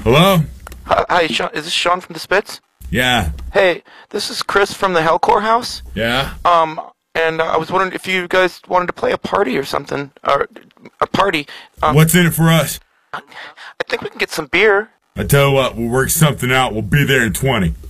Hello? Hi, Sean. Is this Sean from the Spitz? Yeah. Hey, this is Chris from the Hellcore House. Yeah? And I was wondering if you guys wanted to play a party or something. Or a party. What's in it for us? I think we can get some beer. I tell you what, we'll work something out. We'll be there in 20.